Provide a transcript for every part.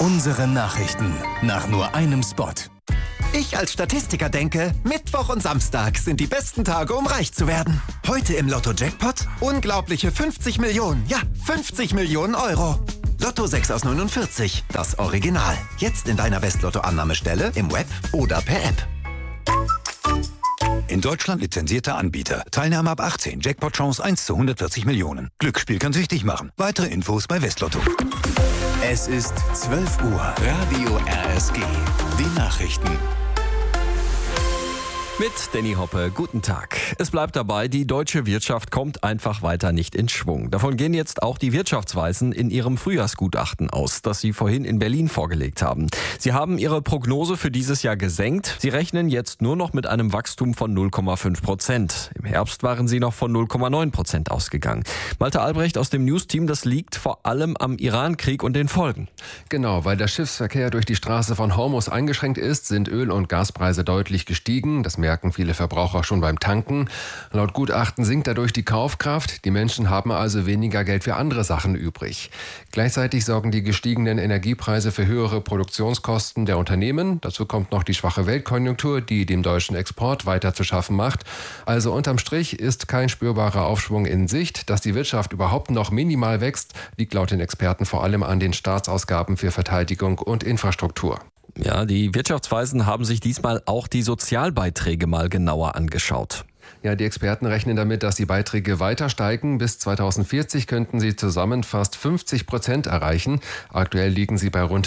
Unsere Nachrichten nach nur einem Spot. Ich als Statistiker denke, Mittwoch und Samstag sind die besten Tage, um reich zu werden. Heute im Lotto-Jackpot unglaubliche 50 Millionen, ja 50 Millionen Euro. Lotto 6 aus 49, das Original. Jetzt in deiner Westlotto-Annahmestelle, im Web oder per App. In Deutschland lizenzierter Anbieter. Teilnahme ab 18. Jackpot-Chance 1 zu 140 Millionen. Glücksspiel kann süchtig machen. Weitere Infos bei Westlotto. Es ist 12 Uhr. Radio RSG. Die Nachrichten. Mit Danny Hoppe, guten Tag. Es bleibt dabei, die deutsche Wirtschaft kommt einfach weiter nicht in Schwung. Davon gehen jetzt auch die Wirtschaftsweisen in ihrem Frühjahrsgutachten aus, das sie vorhin in Berlin vorgelegt haben. Sie haben ihre Prognose für dieses Jahr gesenkt. Sie rechnen jetzt nur noch mit einem Wachstum von 0,5%. Im Herbst waren sie noch von 0,9% ausgegangen. Malte Albrecht aus dem News-Team, das liegt vor allem am Iran-Krieg und den Folgen. Genau, weil der Schiffsverkehr durch die Straße von Hormuz eingeschränkt ist, sind Öl- und Gaspreise deutlich gestiegen. Das merken viele Verbraucher schon beim Tanken. Laut Gutachten sinkt dadurch die Kaufkraft. Die Menschen haben also weniger Geld für andere Sachen übrig. Gleichzeitig sorgen die gestiegenen Energiepreise für höhere Produktionskosten der Unternehmen. Dazu kommt noch die schwache Weltkonjunktur, die dem deutschen Export weiter zu schaffen macht. Also unterm Strich ist kein spürbarer Aufschwung in Sicht. Dass die Wirtschaft überhaupt noch minimal wächst, liegt laut den Experten vor allem an den Staatsausgaben für Verteidigung und Infrastruktur. Ja, die Wirtschaftsweisen haben sich diesmal auch die Sozialbeiträge mal genauer angeschaut. Ja, die Experten rechnen damit, dass die Beiträge weiter steigen. Bis 2040 könnten sie zusammen fast 50% erreichen. Aktuell liegen sie bei rund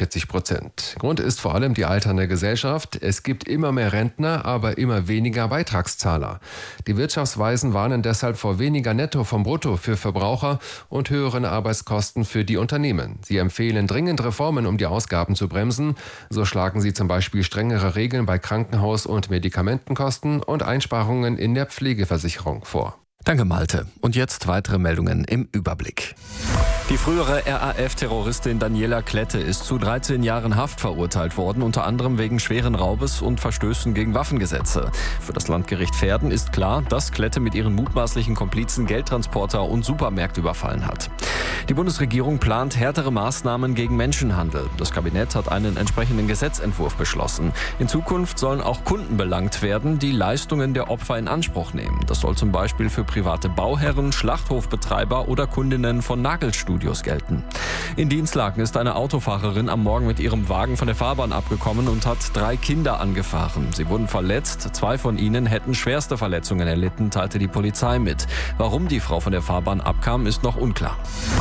42%. Grund ist vor allem die alternde Gesellschaft. Es gibt immer mehr Rentner, aber immer weniger Beitragszahler. Die Wirtschaftsweisen warnen deshalb vor weniger Netto vom Brutto für Verbraucher und höheren Arbeitskosten für die Unternehmen. Sie empfehlen dringend Reformen, um die Ausgaben zu bremsen. So schlagen sie zum Beispiel strengere Regeln bei Krankenhaus- und Medikamentenkosten und Einsparungen in der Pflegeversicherung vor. Danke, Malte. Und jetzt weitere Meldungen im Überblick. Die frühere RAF-Terroristin Daniela Klette ist zu 13 Jahren Haft verurteilt worden, unter anderem wegen schweren Raubes und Verstößen gegen Waffengesetze. Für das Landgericht Verden ist klar, dass Klette mit ihren mutmaßlichen Komplizen Geldtransporter und Supermärkte überfallen hat. Die Bundesregierung plant härtere Maßnahmen gegen Menschenhandel. Das Kabinett hat einen entsprechenden Gesetzentwurf beschlossen. In Zukunft sollen auch Kunden belangt werden, die Leistungen der Opfer in Anspruch nehmen. Das soll zum Beispiel für private Bauherren, Schlachthofbetreiber oder Kundinnen von Nagelstudios gelten. In Dinslaken ist eine Autofahrerin am Morgen mit ihrem Wagen von der Fahrbahn abgekommen und hat 3 Kinder angefahren. Sie wurden verletzt, 2 von ihnen hätten schwerste Verletzungen erlitten, teilte die Polizei mit. Warum die Frau von der Fahrbahn abkam, ist noch unklar.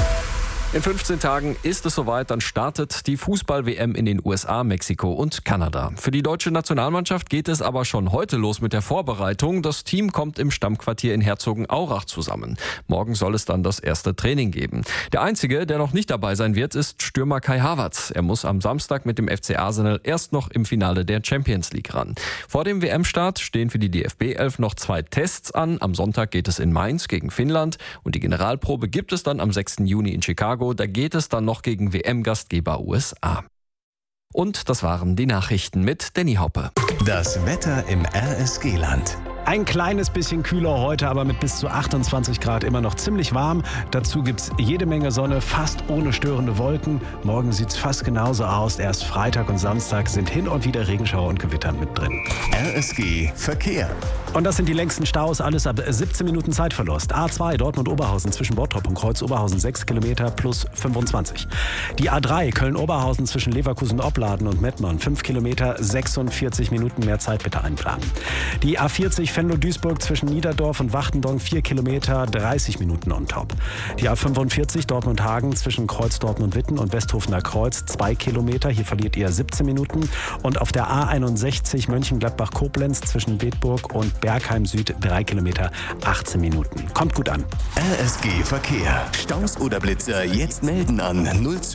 In 15 Tagen ist es soweit, dann startet die Fußball-WM in den USA, Mexiko und Kanada. Für die deutsche Nationalmannschaft geht es aber schon heute los mit der Vorbereitung. Das Team kommt im Stammquartier in Herzogenaurach zusammen. Morgen soll es dann das erste Training geben. Der Einzige, der noch nicht dabei sein wird, ist Stürmer Kai Havertz. Er muss am Samstag mit dem FC Arsenal erst noch im Finale der Champions League ran. Vor dem WM-Start stehen für die DFB-11 noch 2 Tests an. Am Sonntag geht es in Mainz gegen Finnland und die Generalprobe gibt es dann am 6. Juni in Chicago. Da geht es dann noch gegen WM-Gastgeber USA. Und das waren die Nachrichten mit Danny Hoppe. Das Wetter im RSG-Land. Ein kleines bisschen kühler heute, aber mit bis zu 28 Grad immer noch ziemlich warm. Dazu gibt's jede Menge Sonne, fast ohne störende Wolken. Morgen sieht's fast genauso aus. Erst Freitag und Samstag sind hin und wieder Regenschauer und Gewitter mit drin. RSG Verkehr. Und das sind die längsten Staus, alles ab 17 Minuten Zeitverlust. A2 Dortmund-Oberhausen zwischen Bottrop und Kreuz-Oberhausen 6 Kilometer plus 25. Die A3 Köln-Oberhausen zwischen Leverkusen-Opladen und Mettmann 5 Kilometer, 46 Minuten mehr Zeit bitte einplanen. Die A40 Venlo-Duisburg zwischen Niederdorf und Wachtendonk 4 Kilometer, 30 Minuten on top. Die A45 Dortmund-Hagen zwischen Kreuz-Dortmund-Witten und Westhofener Kreuz 2 Kilometer, hier verliert ihr 17 Minuten. Und auf der A61 Mönchengladbach-Koblenz zwischen Bedburg und Bergheim Süd 3 Kilometer, 18 Minuten. Kommt gut an. RSG Verkehr. Staus oder Blitzer jetzt melden an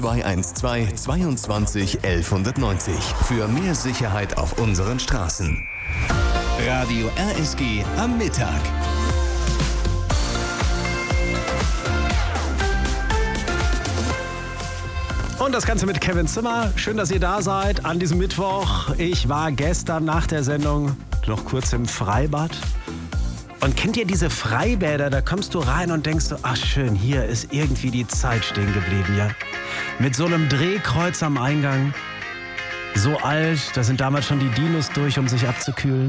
0212 22 1190. Für mehr Sicherheit auf unseren Straßen. Radio RSG am Mittag. Und das Ganze mit Kevin Zimmer. Schön, dass ihr da seid an diesem Mittwoch. Ich war gestern nach der Sendung noch kurz im Freibad. Und kennt ihr diese Freibäder? Da kommst du rein und denkst so, ach schön, hier ist irgendwie die Zeit stehen geblieben, ja. Mit so einem Drehkreuz am Eingang. So alt, da sind damals schon die Dinos durch, um sich abzukühlen.